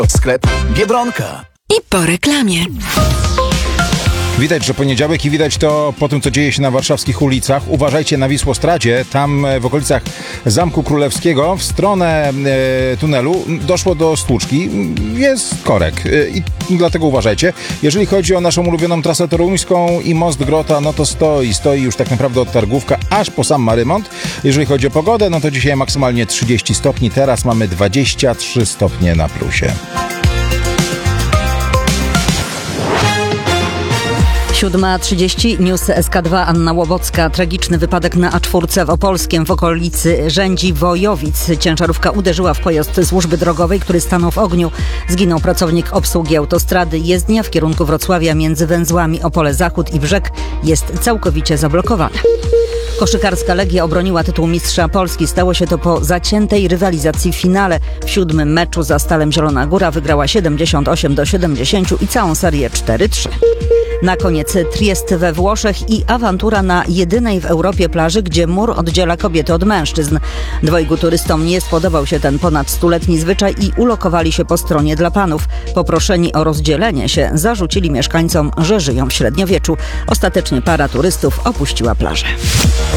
Sklep Biedronka. I po reklamie. Widać, że poniedziałek i widać to po tym, co dzieje się na warszawskich ulicach. Uważajcie na Wisłostradzie, tam w okolicach Zamku Królewskiego, w stronę tunelu doszło do stłuczki. Jest korek i dlatego uważajcie. Jeżeli chodzi o naszą ulubioną trasę toruńską i Most Grota, no to stoi już tak naprawdę od Targówka aż po sam Marymont. Jeżeli chodzi o pogodę, no to dzisiaj maksymalnie 30 stopni, teraz mamy 23 stopnie na plusie. 7:30, News SK2, Anna Łobocka. Tragiczny wypadek na A4 w Opolskiem w okolicy Rzędzi-Wojowic. Ciężarówka uderzyła w pojazd służby drogowej, który stanął w ogniu. Zginął pracownik obsługi autostrady. Jezdnia w kierunku Wrocławia między węzłami Opole Zachód i Brzeg jest całkowicie zablokowana. Koszykarska Legia obroniła tytuł mistrza Polski. Stało się to po zaciętej rywalizacji w finale. W 7. meczu za Stalem Zielona Góra wygrała 78-70 i całą serię 4-3. Na koniec Triest we Włoszech i awantura na jedynej w Europie plaży, gdzie mur oddziela kobiety od mężczyzn. Dwojgu turystom nie spodobał się ten ponad stuletni zwyczaj i ulokowali się po stronie dla panów. Poproszeni o rozdzielenie się, zarzucili mieszkańcom, że żyją w średniowieczu. Ostatecznie para turystów opuściła plażę.